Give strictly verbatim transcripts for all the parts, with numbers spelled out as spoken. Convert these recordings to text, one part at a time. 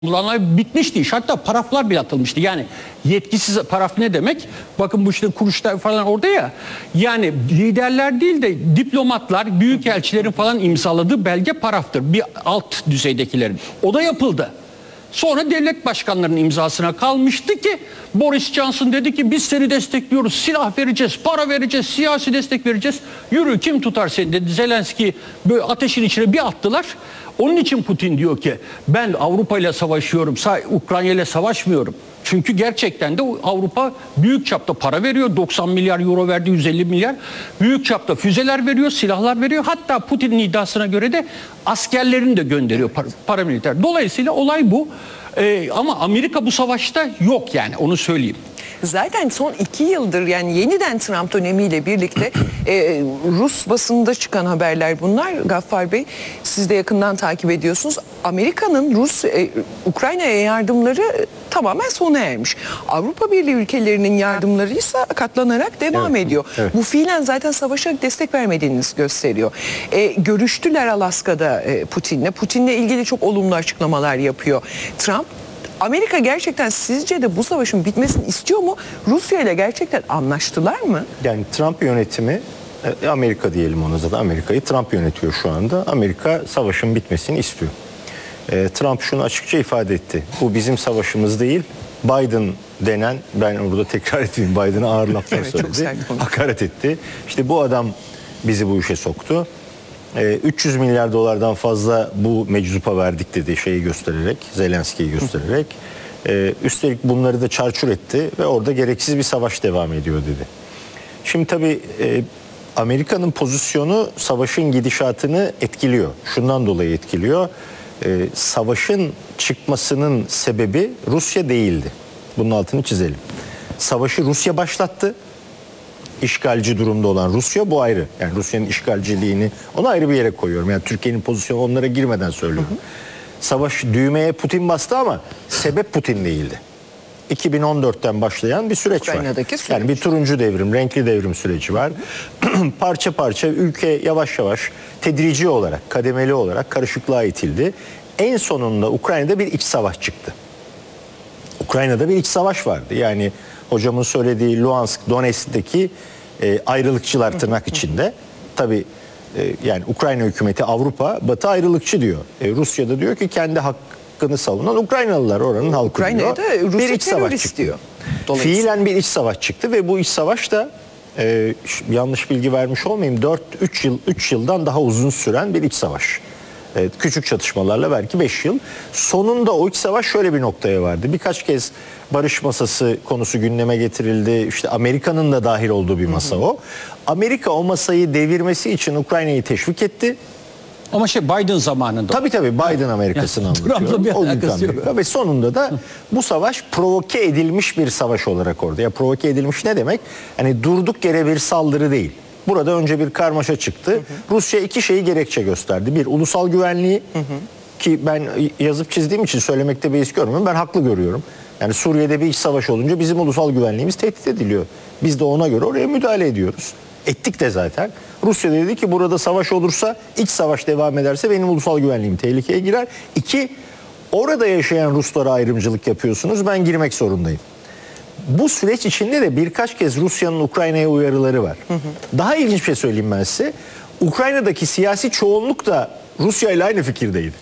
Ulanlar bitmişti iş. Hatta paraflar bile atılmıştı. Yani yetkisiz paraf ne demek? Bakın bu işte kuruluşlar falan orada ya. Yani liderler değil de diplomatlar, büyükelçilerin falan imzaladığı belge paraftır. Bir alt düzeydekilerin. O da yapıldı. Sonra devlet başkanlarının imzasına kalmıştı ki Boris Johnson dedi ki biz seni destekliyoruz, silah vereceğiz, para vereceğiz, siyasi destek vereceğiz. Yürü kim tutar seni dedi. Zelenski böyle ateşin içine bir attılar. Onun için Putin diyor ki ben Avrupa ile savaşıyorum, Ukrayna ile savaşmıyorum. Çünkü gerçekten de Avrupa büyük çapta para veriyor. doksan milyar euro verdi, yüz elli milyar. Büyük çapta füzeler veriyor, silahlar veriyor. Hatta Putin'in iddiasına göre de askerlerini de gönderiyor paramiliter. Dolayısıyla olay bu. Ee, ama Amerika bu savaşta yok yani onu söyleyeyim. Zaten son iki yıldır yani yeniden Trump dönemiyle birlikte e, Rus basınında çıkan haberler bunlar. Gaffar Bey siz de yakından takip ediyorsunuz. Amerika'nın Rus e, Ukrayna'ya yardımları tamamen sona ermiş. Avrupa Birliği ülkelerinin yardımları ise katlanarak devam evet, ediyor. Evet. Bu fiilen zaten savaşa destek vermediğinizi gösteriyor. E, görüştüler Alaska'da e, Putin'le. Putin'le ilgili çok olumlu açıklamalar yapıyor Trump. Amerika gerçekten sizce de bu savaşın bitmesini istiyor mu? Rusya ile gerçekten anlaştılar mı? Yani Trump yönetimi, Amerika diyelim ona zaten, Amerika'yı Trump yönetiyor şu anda. Amerika savaşın bitmesini istiyor. Trump şunu açıkça ifade etti. Bu bizim savaşımız değil. Biden denen, ben burada tekrar edeyim, Biden'a ağır laflar evet, söyledi. Hakaret etti. İşte bu adam bizi bu işe soktu. üç yüz milyar dolardan fazla bu meczupa verdik dedi şeyi göstererek, Zelenski'yi göstererek. Üstelik bunları da çarçur etti ve orada gereksiz bir savaş devam ediyor dedi. Şimdi tabii Amerika'nın pozisyonu savaşın gidişatını etkiliyor. Şundan dolayı etkiliyor. Savaşın çıkmasının sebebi Rusya değildi. Bunun altını çizelim. Savaşı Rusya başlattı. İşgalci durumda olan Rusya, bu ayrı. Yani Rusya'nın işgalciliğini ona ayrı bir yere koyuyorum. Yani Türkiye'nin pozisyonu onlara girmeden söylüyorum. Hı hı. Savaş düğmeye Putin bastı ama sebep Putin değildi. iki bin on dörtten başlayan bir süreç Ukrayna'daki var. Süreç. Yani bir turuncu devrim, renkli devrim süreci var. Parça parça ülke yavaş yavaş tedrici olarak, kademeli olarak karışıklığa itildi. En sonunda Ukrayna'da bir iç savaş çıktı. Ukrayna'da bir iç savaş vardı. Yani hocamın söylediği Luhansk, Donetsk'teki e, ayrılıkçılar tırnak içinde. Tabii e, yani Ukrayna hükümeti Avrupa, Batı ayrılıkçı diyor. E, Rusya da diyor ki kendi hakkını savunan Ukraynalılar oranın halkı Ukrayna'da diyor. Rusya bir iç savaş çıktı. Diyor. Fiilen bir iç savaş çıktı ve bu iç savaş da e, yanlış bilgi vermiş olmayayım, dört üç yıl üç yıldan daha uzun süren bir iç savaş. Evet, küçük çatışmalarla belki beş yıl. Sonunda o iç savaş şöyle bir noktaya vardı. Birkaç kez barış masası konusu gündeme getirildi. İşte Amerika'nın da dahil olduğu bir masa o. Amerika o masayı devirmesi için Ukrayna'yı teşvik etti. Ama şey Biden zamanında. Tabii tabii Biden Amerika'sını anlatıyorum. Bir alakası yok. Ve sonunda da bu savaş provoke edilmiş bir savaş olarak orada. Ya provoke edilmiş ne demek? Hani durduk yere bir saldırı değil. Burada önce bir karmaşa çıktı. Hı hı. Rusya iki şeyi gerekçe gösterdi. Bir, ulusal güvenliği, hı hı. ki ben yazıp çizdiğim için söylemekte beis görmüyorum. Ben haklı görüyorum. Yani Suriye'de bir iç savaş olunca bizim ulusal güvenliğimiz tehdit ediliyor. Biz de ona göre oraya müdahale ediyoruz. Ettik de zaten. Rusya dedi ki burada savaş olursa, iç savaş devam ederse benim ulusal güvenliğim tehlikeye girer. İki, orada yaşayan Ruslara ayrımcılık yapıyorsunuz. Ben girmek zorundayım. Bu süreç içinde de birkaç kez Rusya'nın Ukrayna'ya uyarıları var. Hı hı. Daha ilginç bir şey söyleyeyim ben size. Ukrayna'daki siyasi çoğunluk da Rusya ile aynı fikirdeydi.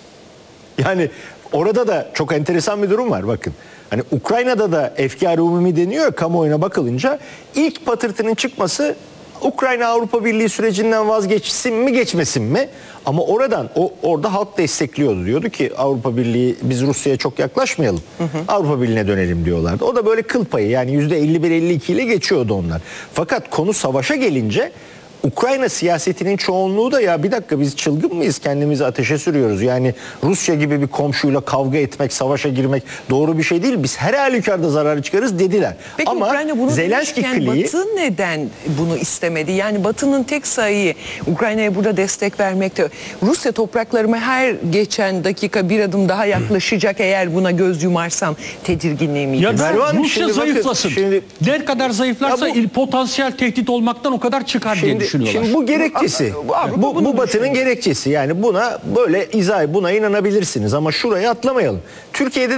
Yani orada da çok enteresan bir durum var bakın. Hani Ukrayna'da da efkar-ı umumi deniyor, kamuoyuna bakılınca ilk patırtının çıkması Ukrayna Avrupa Birliği sürecinden vazgeçsin mi geçmesin mi? Ama oradan o orada halk destekliyordu. Diyordu ki Avrupa Birliği, biz Rusya'ya çok yaklaşmayalım. Hı hı. Avrupa Birliği'ne dönelim diyorlardı. O da böyle kıl payı, yani yüzde elli bir elli iki ile geçiyordu onlar. Fakat konu savaşa gelince Ukrayna siyasetinin çoğunluğu da ya bir dakika biz çılgın mıyız, kendimizi ateşe sürüyoruz. Yani Rusya gibi bir komşuyla kavga etmek, savaşa girmek doğru bir şey değil. Biz her halükarda zararı çıkarız dediler. Peki ama Ukrayna bunu Zelenski demişken kliği... Batı neden bunu istemedi? Yani Batı'nın tek sayıyı Ukrayna'ya burada destek vermekte. Rusya topraklarıma her geçen dakika bir adım daha yaklaşacak eğer buna göz yumarsam tedirginliğimi Ya yiyeceğim. Rusya zayıflasın. Şimdi, ne kadar zayıflarsa bu, il potansiyel tehdit olmaktan o kadar çıkar şimdi, diye düşünüyorlar. Şimdi bu gerekçesi. Bu- Avrupa Bu, bunu bu Batı'nın düşünüyor. gerekçesi. Yani buna böyle izah, buna inanabilirsiniz ama şurayı atlamayalım. Türkiye'de